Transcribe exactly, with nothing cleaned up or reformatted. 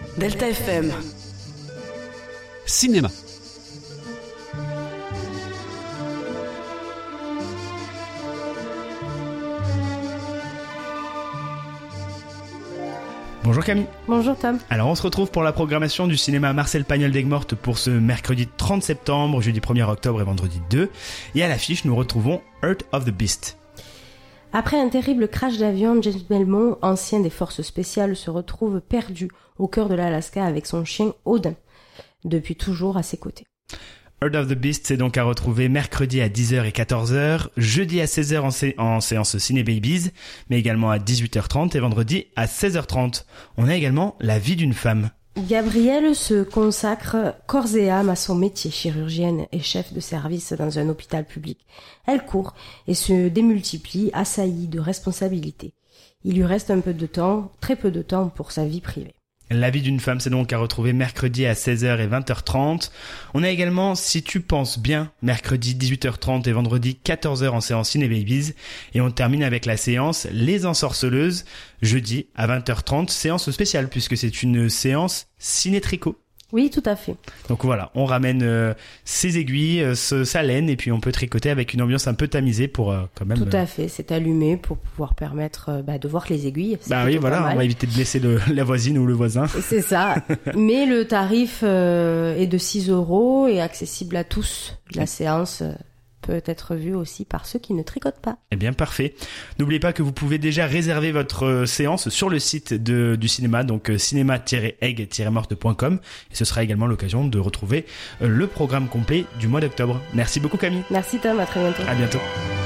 Delta F M. Cinéma. Bonjour Camille. Bonjour Tom. Alors on se retrouve pour la programmation du cinéma Marcel Pagnol d'Aigues-Mortes pour ce mercredi trente septembre, jeudi premier octobre et vendredi deux. Et à l'affiche, nous retrouvons Heart of the Beast. Après un terrible crash d'avion, James Belmont, ancien des forces spéciales, se retrouve perdu au cœur de l'Alaska avec son chien Odin, depuis toujours à ses côtés. Heart of the Beast, c'est donc à retrouver mercredi à dix heures et quatorze heures, jeudi à seize heures en, sé- en séance Ciné Babies, mais également à dix-huit heures trente et vendredi à seize heures trente. On a également La vie d'une femme. Gabrielle se consacre corps et âme à son métier, chirurgienne et chef de service dans un hôpital public. Elle court et se démultiplie, assaillie de responsabilités. Il lui reste un peu de temps, très peu de temps pour sa vie privée. La vie d'une femme, c'est donc à retrouver mercredi à seize heures et vingt heures trente. On a également Si tu penses bien, mercredi dix-huit heures trente et vendredi quatorze heures en séance Ciné Babies. Et on termine avec la séance Les Ensorceleuses, jeudi à vingt heures trente, séance spéciale puisque c'est une séance ciné-tricot. Oui, tout à fait. Donc voilà, on ramène euh, ses aiguilles, euh, ce, sa laine et puis on peut tricoter avec une ambiance un peu tamisée pour euh, quand même... Tout euh... à fait, c'est allumé pour pouvoir permettre euh, bah, de voir les aiguilles. C'est bah oui, voilà, on va éviter de blesser le, la voisine ou le voisin. C'est ça, mais le tarif euh, est de six euros et accessible à tous. La séance euh, peut être vue aussi par ceux qui ne tricotent pas. Eh bien, parfait. N'oubliez pas que vous pouvez déjà réserver votre euh, séance sur le site de, du cinéma, donc euh, cinéma tiret aigues tiret mortes point com, et ce sera également l'occasion de retrouver euh, le programme complet du mois d'octobre. Merci beaucoup Camille. Merci Tom, à très bientôt. À bientôt.